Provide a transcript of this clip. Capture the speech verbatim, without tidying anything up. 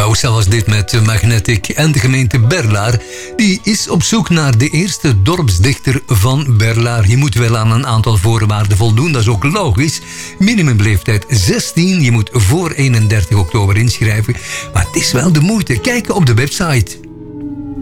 Wauw, zelfs dit met Magnetic. En de gemeente Berlaar, die is op zoek naar de eerste dorpsdichter van Berlaar. Je moet wel aan een aantal voorwaarden voldoen, dat is ook logisch. Minimumleeftijd zestien, je moet voor eenendertig oktober inschrijven. Maar het is wel de moeite. Kijk op de website.